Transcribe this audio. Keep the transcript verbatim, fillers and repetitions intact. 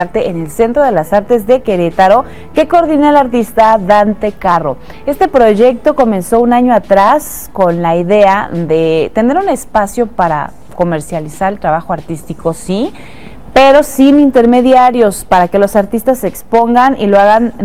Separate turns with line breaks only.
en el Centro de las Artes de Querétaro, que coordina el artista Dante Carro. Este proyecto comenzó un año atrás con la idea de tener un espacio para comercializar el trabajo artístico, sí, pero sin intermediarios, para que los artistas se expongan y lo hagan